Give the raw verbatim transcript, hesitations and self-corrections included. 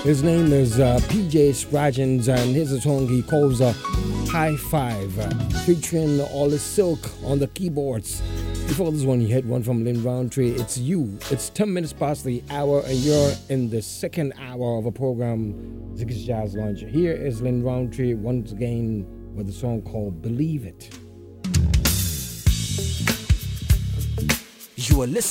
His name is uh, P J Spragins, and here's a song he calls uh, High Five, uh, featuring Ollie Silk on the keyboards. Before this one, you had one from Lynn Roundtree, It's You. It's ten minutes past the hour, and you're in the second hour of a program, Ziggy's Jazz Lounge. Here is Lynn Roundtree once again with a song called Believe It. You are listening